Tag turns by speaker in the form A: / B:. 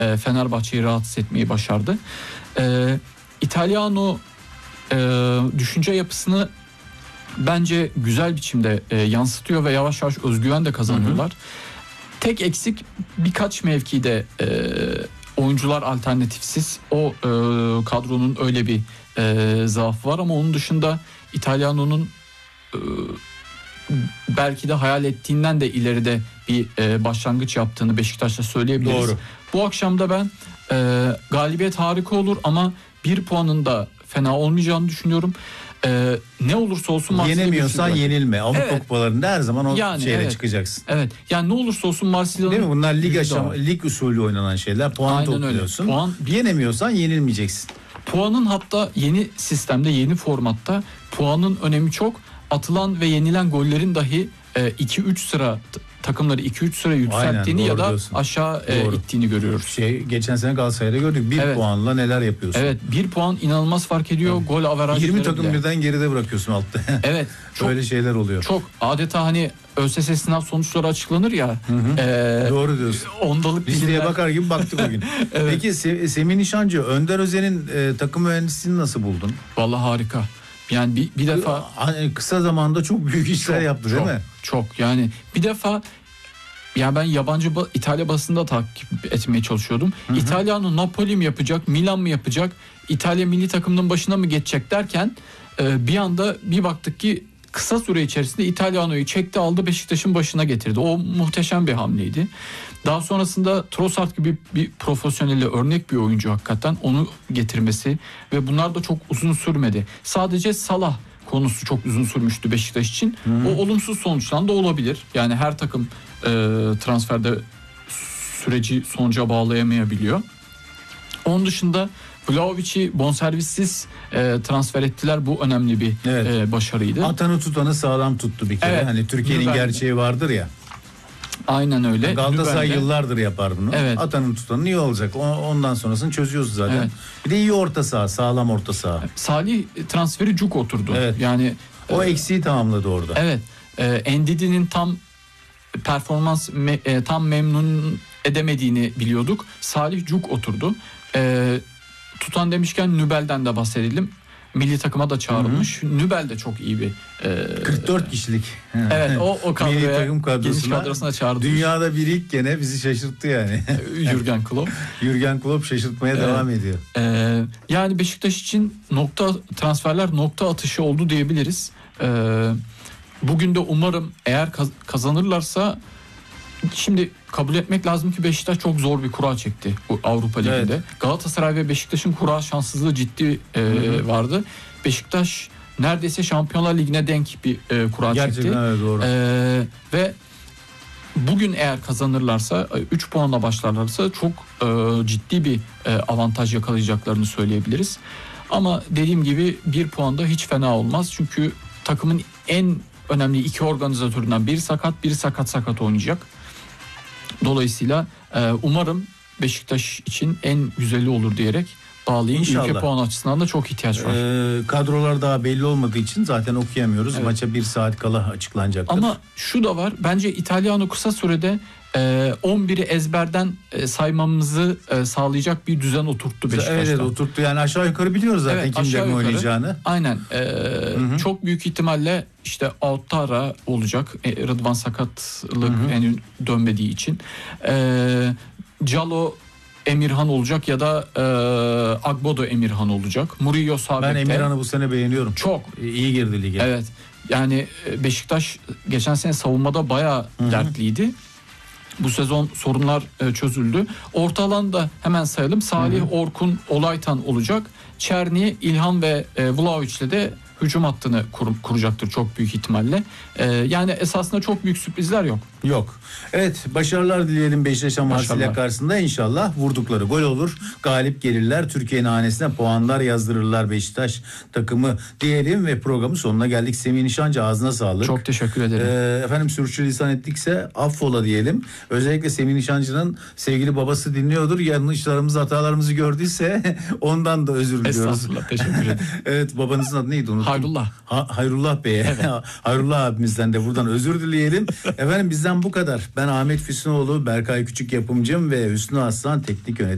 A: Fenerbahçe'yi rahatsız etmeyi başardı. İtalyanO düşünce yapısını bence güzel biçimde yansıtıyor ve yavaş yavaş özgüven de kazanıyorlar. Tek eksik birkaç mevkide oyuncular alternatifsiz. O kadronun öyle bir zaafı var ama onun dışında İtalyanO'nun belki de hayal ettiğinden de ileride bir başlangıç yaptığını Beşiktaş'ta söyleyebiliriz.
B: Doğru.
A: Bu akşam da ben galibiyet harika olur ama 1 puanın da fena olmayacağını düşünüyorum. Ne olursa olsun
B: yenemiyorsan yenilme. Avrupa kupalarında her zaman o şeyle çıkacaksın.
A: Evet. Yani ne olursa olsun Marsilya'nın,
B: değil mi? Bunlar lig usulü oynanan şeyler. Puan topluyorsun. Yenemiyorsan yenilmeyeceksin.
A: Puanın hatta yeni sistemde, yeni formatta puanın önemi çok. Atılan ve yenilen gollerin dahi 2-3 sıra takımları 2-3 sıra yükselttiğini ya da diyorsun. Aşağı ittiğini görüyoruz.
B: Geçen sene Galatasaray'da gördük. 1 puanla neler yapıyorsun?
A: Evet, 1 puan inanılmaz fark ediyor. Evet. Gol averajları
B: 20 takım birden geride bırakıyorsun altta. Evet. Öyle şeyler oluyor.
A: Çok adeta hani ÖSS sınav sonuçları açıklanır ya.
B: Doğru diyorsun.
A: Ondalık
B: listeye bakar gibi baktık bugün. Evet. Peki Semih Nişancı, Önder Özen'in takım mühendisliğini nasıl buldun?
A: Vallahi harika. Yani bir defa
B: kısa zamanda çok büyük işler yaptı değil mi?
A: Çok yani bir defa ya ben yabancı İtalya basında takip etmeye çalışıyordum. İtalyanO Napoli mi yapacak, Milan mı yapacak, İtalya milli takımının başına mı geçecek derken bir anda bir baktık ki kısa süre içerisinde İtalyanO'yu çekti aldı Beşiktaş'ın başına getirdi. O muhteşem bir hamleydi. Daha sonrasında Trossard gibi bir profesyonelle örnek bir oyuncu hakikaten onu getirmesi ve bunlar da çok uzun sürmedi. Sadece Salah konusu çok uzun sürmüştü Beşiktaş için. O olumsuz sonuçtan da olabilir. Yani her takım transferde süreci sonuca bağlayamayabiliyor. Onun dışında Vlahovic'i bonservissiz transfer ettiler. Bu önemli bir başarıydı.
B: Atanı tutanı sağlam tuttu bir kere. Evet, hani Türkiye'nin gerçeği vardır ya.
A: Aynen öyle.
B: Galatasaray yıllardır yapar bunu. Evet. Atanın tutanı iyi olacak. Ondan sonrasını çözüyoruz zaten. Evet. Bir de iyi orta saha, sağlam orta saha.
A: Salih transferi cuk oturdu.
B: Evet.
A: Yani
B: o eksiği tamamladı orada.
A: Evet. Ndidi'nin tam performans tam memnun edemediğini biliyorduk. Salih cuk oturdu. Tutan demişken Nübel'den de bahsedelim. Milli takıma da çağrılmış. Nübel de çok iyi bir
B: 44 kişilik.
A: Evet, o kadroya,
B: milli takım
A: kadrosuna çağrılmış.
B: Dünyada bir ilk gene bizi şaşırttı yani.
A: Jürgen Klopp.
B: Jürgen Klopp şaşırtmaya devam ediyor.
A: Yani Beşiktaş için transferler nokta atışı oldu diyebiliriz. Bugün de umarım eğer kazanırlarsa, şimdi kabul etmek lazım ki Beşiktaş çok zor bir kura çekti bu Avrupa Ligi'nde. Evet. Galatasaray ve Beşiktaş'ın kura şanssızlığı ciddi vardı. Beşiktaş neredeyse Şampiyonlar Ligi'ne denk bir kura
B: gerçekten
A: çekti.
B: Evet, doğru.
A: Ve bugün eğer kazanırlarsa 3 puanla başlarlarsa çok ciddi bir avantaj yakalayacaklarını söyleyebiliriz. Ama dediğim gibi 1 puan da hiç fena olmaz. Çünkü takımın en önemli 2 organizatöründen biri sakat oynayacak. Dolayısıyla umarım Beşiktaş için en güzeli olur diyerek bağlayayım. Ülke puan açısından da çok ihtiyaç var.
B: Kadrolar daha belli olmadığı için zaten okuyamıyoruz. Evet. Maça 1 saat kala açıklanacaktır.
A: Ama şu da var. Bence İtalyanO kısa sürede 11'i ezberden saymamızı sağlayacak bir düzen oturttu Beşiktaş'ta.
B: Evet, oturttu. Yani aşağı yukarı biliyoruz zaten kimlerin oynayacağını.
A: Aynen. Çok büyük ihtimalle işte Ouattara olacak. Rıdvan sakatlık henüz dönmediği için. Calo Emirhan olacak ya da Agbodo Emirhan olacak. Murillo sağ bekte.
B: Ben Emirhan'ı bu sene beğeniyorum.
A: Çok
B: iyi girdi lige.
A: Evet. Yani Beşiktaş geçen sene savunmada bayağı dertliydi. Bu sezon sorunlar çözüldü. Orta alanda hemen sayalım. Salih, Orkun, Olaytan olacak. Çerni, İlhan ve Vlahovic'le de hücum hattını kuracaktır çok büyük ihtimalle. Yani esasında çok büyük sürprizler yok.
B: Yok. Evet, başarılar dileyelim Beşiktaş'a Marsilya karşısında. İnşallah vurdukları gol olur. Galip gelirler. Türkiye'nin hanesine puanlar yazdırırlar Beşiktaş takımı diyelim ve programın sonuna geldik. Semih Nişancı, ağzına sağlık.
A: Çok teşekkür ederim.
B: Efendim, sürçülisan ettikse affola diyelim. Özellikle Semih Nişancı'nın sevgili babası dinliyordur. Yanlışlarımızı, hatalarımızı gördüyse ondan da özür diliyoruz.
A: Estağfurullah, teşekkür ederim.
B: Evet, babanızın adı neydi? Unuttum.
A: Hayrullah.
B: Hayrullah Bey'e. Evet. Hayrullah abimizden de buradan özür dileyelim. Efendim, bizden bu kadar. Ben Ahmet Füsunoğlu, Berkay Küçük yapımcım ve Hüsnü Aslan teknik yönetmen.